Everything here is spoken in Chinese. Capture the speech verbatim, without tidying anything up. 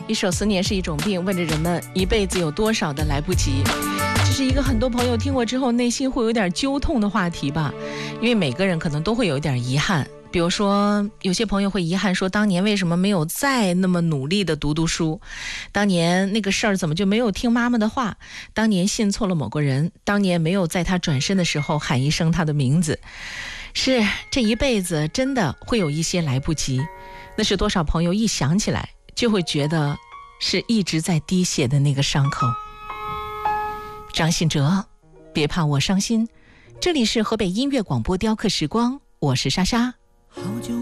一首《思念是一种病》，问着人们一辈子有多少的来不及。这是一个很多朋友听过之后内心会有点揪痛的话题吧，因为每个人可能都会有一点遗憾。比如说有些朋友会遗憾说，当年为什么没有再那么努力的读读书，当年那个事儿怎么就没有听妈妈的话，当年信错了某个人，当年没有在他转身的时候喊一声他的名字。是，这一辈子真的会有一些来不及，那是多少朋友一想起来就会觉得是一直在滴血的那个伤口。张信哲，别怕我伤心。这里是河北音乐广播雕刻时光，我是莎莎。